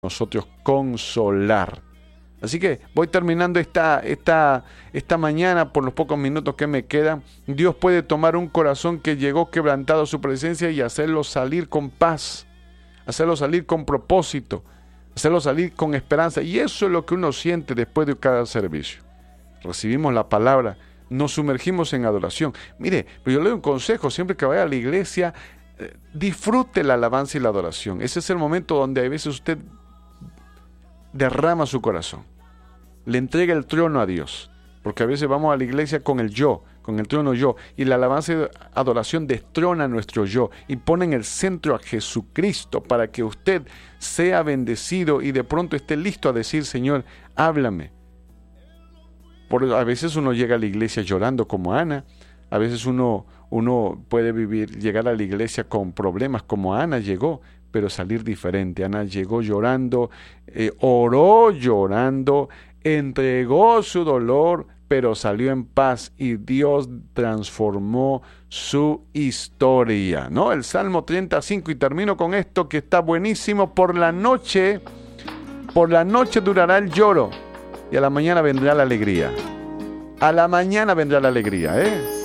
nosotros consolar. Así que voy terminando esta mañana por los pocos minutos que me quedan. Dios puede tomar un corazón que llegó quebrantado a su presencia y hacerlo salir con paz, hacerlo salir con propósito, hacerlo salir con esperanza. Y eso es lo que uno siente después de cada servicio. Recibimos la palabra, nos sumergimos en adoración. Mire, pero yo le doy un consejo, siempre que vaya a la iglesia, disfrute la alabanza y la adoración. Ese es el momento donde a veces usted derrama su corazón, le entrega el trono a Dios, porque a veces vamos a la iglesia con el yo, con el trono yo, y la alabanza y adoración destrona nuestro yo y pone en el centro a Jesucristo para que usted sea bendecido y de pronto esté listo a decir: Señor, háblame. A veces uno llega a la iglesia llorando como Ana, a veces uno puede llegar a la iglesia con problemas como Ana llegó, pero salir diferente. Ana llegó llorando, oró llorando, entregó su dolor, pero salió en paz y Dios transformó su historia, ¿no? El Salmo 35, y termino con esto que está buenísimo: por la noche durará el lloro y a la mañana vendrá la alegría. A la mañana vendrá la alegría, ¿eh?